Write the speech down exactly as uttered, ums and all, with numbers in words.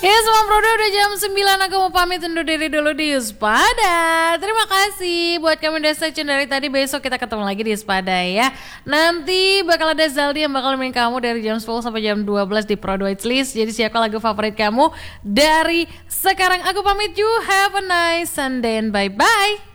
Ya semua bro, udah jam sembilan, aku mau pamit undur diri dulu di Yuspada. Terima kasih buat kamu udah section dari tadi. Besok kita ketemu lagi di Yuspada ya. Nanti bakal ada Zaldi yang bakal nemenin kamu dari jam sepuluh sampai jam dua belas di Pro White List. Jadi siapkan lagu favorit kamu dari sekarang. Aku pamit, you have a nice Sunday and bye bye.